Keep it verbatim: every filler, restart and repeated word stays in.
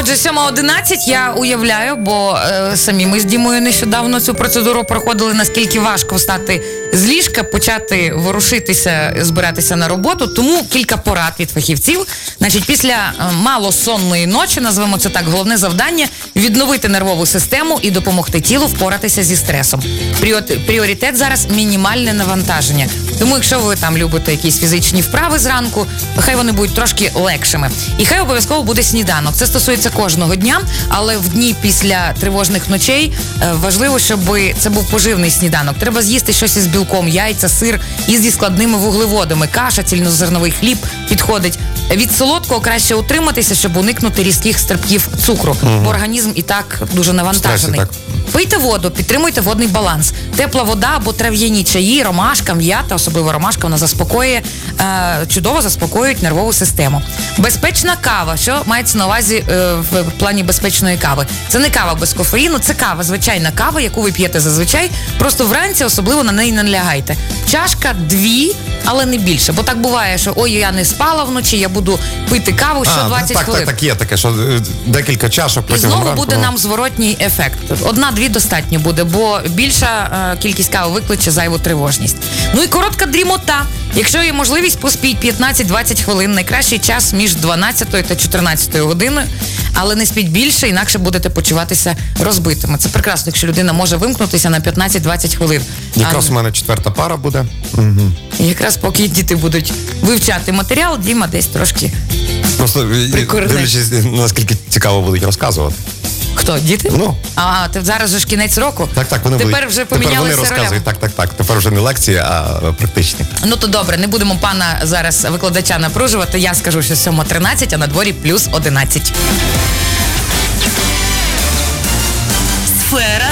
Отже, сьома одинадцять, я уявляю, бо е, самі ми з Дімою нещодавно цю процедуру проходили, наскільки важко встати з ліжка, почати ворушитися, збиратися на роботу. Тому кілька порад від фахівців. Значить, після е, малосонної ночі, назвемо це так, головне завдання – відновити нервову систему і допомогти тілу впоратися зі стресом. Пріот, пріоритет зараз – мінімальне навантаження. Тому якщо ви там любите якісь фізичні вправи зранку, хай вони будуть трошки легшими. І хай обов'язково буде сніданок. Це стосується кожного дня, але в дні після тривожних ночей е, важливо, щоб це був поживний сніданок. Треба з'їсти щось із білком, яйця, сир і зі складними вуглеводами. Каша, цільнозерновий хліб підходить. Від солодкого краще утриматися, щоб уникнути різких стрибків цукру. Угу. Бо організм і так дуже навантажений. Стресі, так. Пийте воду, підтримуйте водний баланс. Тепла вода або трав'яні чаї, ромашка, м'ята, особливо ромашка, вона заспокоює, е, чудово заспокоюють нервову систему. Безпечна кава. Що мається на увазі е, в плані безпечної кави? Це не кава без кофеїну, це кава, звичайна кава, яку ви п'єте зазвичай. Просто вранці особливо на неї не налягайте. Чашка дві, але не більше. Бо так буває, що ой, я не спала вночі, я буду пити каву що двадцять так, хвилин. Так, так, є таке, що декілька чашок протягом ранку. І знову ранку, буде ну... нам зворотній ефект. Одна-дві достатньо буде, бо більша е, кількість кави викличе зайву тривожність. Ну і коротка дрімота. Якщо є можливість, поспіть п'ятнадцять-двадцять хвилин. Найкращий час між дванадцятою та чотирнадцятою годиною. Але не спіть більше, інакше будете почуватися розбитими. Це прекрасно, якщо людина може вимкнутися на п'ятнадцять-двадцять хвилин. Якраз а... у мене четверта пара буде. Угу. Якраз поки діти будуть вивчати матеріал, Діма десь трошки просто дивлячись, наскільки цікаво будуть розказувати. Хто? Діти? Ну. А, ти зараз же ж кінець року. Так, так, вони Тепер будуть. вже помінялися ролями. Тепер вони розказують, так, так, так. Тепер вже не лекції, а практичні. Ну то добре, не будемо пана зараз викладача напружувати. Я скажу, що сьома тринадцять, а на дворі плюс одинадцять. Сфера